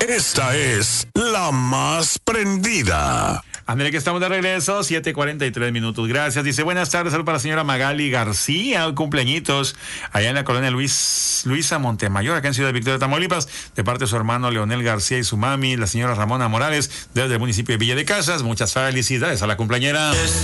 Esta es la más prendida. André, que estamos de regreso, 7:43. Gracias. Dice, buenas tardes, saludos para la señora Magali García, cumpleañitos, allá en la colonia Luisa Montemayor, acá en Ciudad Victoria, Tamaulipas, de parte de su hermano Leonel García y su mami, la señora Ramona Morales, desde el municipio de Villa de Casas. Muchas felicidades a la cumpleañera.